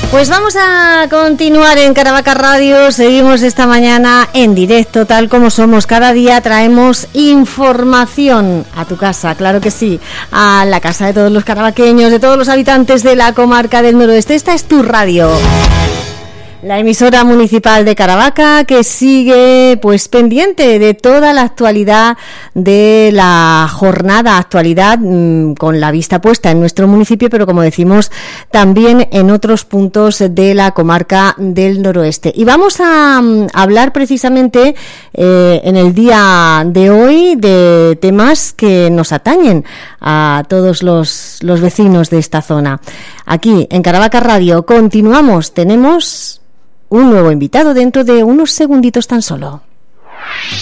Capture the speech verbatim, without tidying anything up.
Pues vamos a continuar en Caravaca Radio. Seguimos esta mañana en directo, tal como somos cada día. Traemos información a tu casa, claro que sí, a la casa de todos los caravaqueños, de todos los habitantes de la comarca del noroeste. Esta es tu radio, la emisora municipal de Caravaca, que sigue pues pendiente de toda la actualidad de la jornada, actualidad mmm, con la vista puesta en nuestro municipio, pero como decimos también en otros puntos de la comarca del noroeste. Y vamos a um, hablar precisamente eh, en el día de hoy de temas que nos atañen a todos los, los vecinos de esta zona. Aquí en Caravaca Radio continuamos, tenemos un nuevo invitado dentro de unos segunditos tan solo.